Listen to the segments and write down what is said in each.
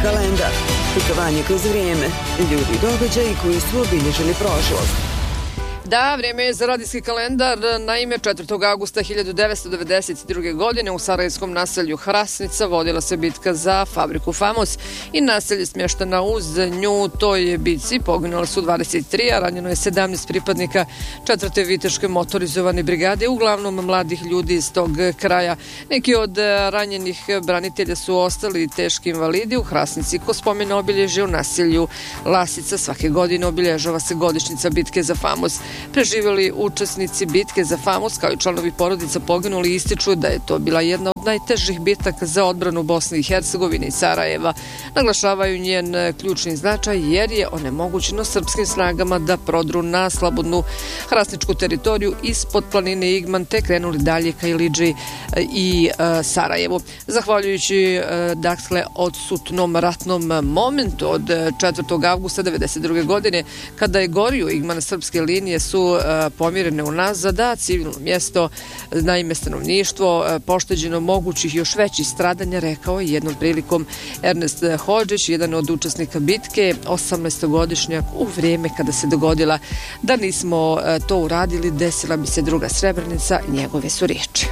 kalendar. Putovanje kroz vrijeme, ljudi i događaji koji su obilježili prošlost. Da, vrijeme je za radijski kalendar. Naime, 4. augusta 1992. godine u sarajevskom naselju Hrasnica vodila se bitka za fabriku Famos i naselje smještena uz nju. Toj bitci poginuli su 23, a ranjeno je 17 pripadnika 4. viteške motorizovane brigade, uglavnom mladih ljudi iz tog kraja. Neki od ranjenih branitelja su ostali teški invalidi. U Hrasnici, ko spomena obilježje u naselju Lasica, svake godine obilježava se godišnjica bitke za Famos. Preživjeli učesnici bitke za Famos kao i članovi porodica poginuli ističu da je to bila jedna od najtežih bitaka za odbranu Bosne i Hercegovine i Sarajeva. Naglašavaju njen ključni značaj jer je onemogućeno srpskim snagama da prodru na slobodnu hrasničku teritoriju ispod planine Igman te krenuli dalje ka Ilidži i Sarajevu. Zahvaljujući dakle odsutnom ratnom momentu od 4. avgusta 1992. godine kada je gorio Igman, srpske linije su pomirene unazad, a civilno mjesto, naime stanovništvo, pošteđeno mogućih još većih stradanja, rekao je jednom prilikom Ernest Hodžić, jedan od učesnika bitke, 18-godišnjak u vrijeme kada se dogodila. Da nismo to uradili, desila bi se druga Srebrenica, njegove su riječi.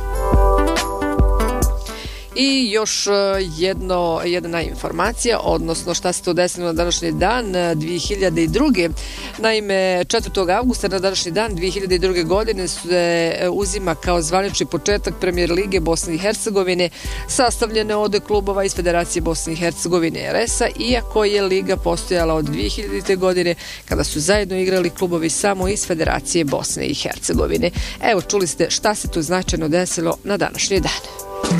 I još jedna informacija, odnosno šta se to desilo na današnji dan 2002. Naime, 4. augusta na današnji dan 2002. godine se uzima kao zvanični početak Premijer Lige Bosne i Hercegovine, sastavljene od klubova iz Federacije Bosne i Hercegovine RS-a, iako je Liga postojala od 2000. godine kada su zajedno igrali klubovi samo iz Federacije Bosne i Hercegovine. Evo, čuli ste šta se tu značajno desilo na današnji dan.